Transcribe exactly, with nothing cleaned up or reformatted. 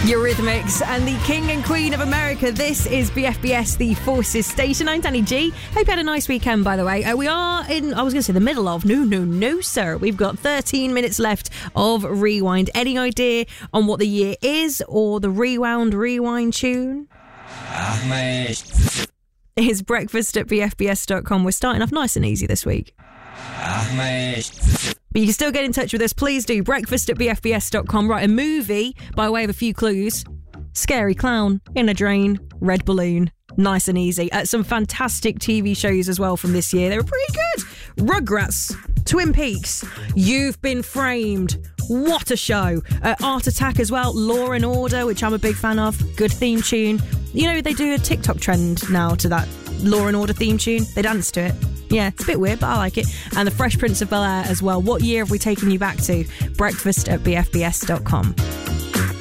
Eurythmics and the King and Queen of America. This is B F B S, the Forces Station. I'm Danny G. Hope you had a nice weekend, by the way. Uh, we are in, I was going to say the middle of, no, no, no, sir. We've got thirteen minutes left of Rewind. Any idea on what the year is or the Rewound Rewind tune? It's breakfast at b f b s dot com. We're starting off nice and easy this week. But you can still get in touch with us. Please do. Breakfast at b f b s dot com. Right, a movie, by way of a few clues. Scary Clown, In a Drain, Red Balloon. Nice and easy. Uh, some fantastic T V shows as well from this year. They were pretty good. Rugrats, Twin Peaks, You've Been Framed. What a show. Uh, Art Attack as well. Law and Order, which I'm a big fan of. Good theme tune. You know, they do a TikTok trend now to that Law and Order theme tune. They dance to it. Yeah, it's a bit weird, but I like it. And The Fresh Prince of Bel-Air as well. What year have we taken you back to? Breakfast at b f b s dot com.